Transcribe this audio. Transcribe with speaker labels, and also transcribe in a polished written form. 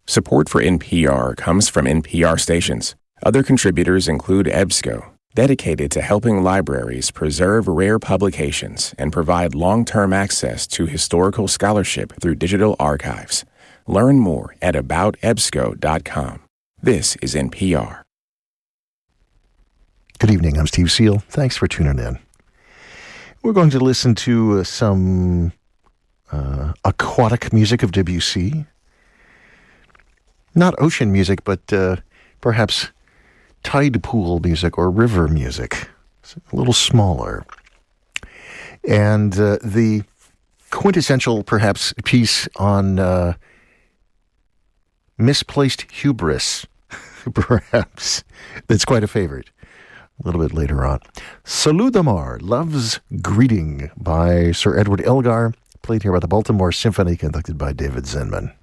Speaker 1: Support for NPR comes from NPR stations. Other contributors include EBSCO, dedicated to helping libraries preserve rare publications and provide long-term access to historical scholarship through digital archives. Learn more at aboutebsco.com. This is NPR.
Speaker 2: Good evening, I'm Steve Seal. Thanks for tuning in. We're going to listen to some aquatic music of Debussy. Not ocean music, but perhaps tide pool music or river music. It's a little smaller. And the quintessential, perhaps, piece on misplaced hubris, perhaps, that's quite a favorite. A little bit later on. Salut d'amour, Love's Greeting by Sir Edward Elgar, played here by the Baltimore Symphony, conducted by David Zinman.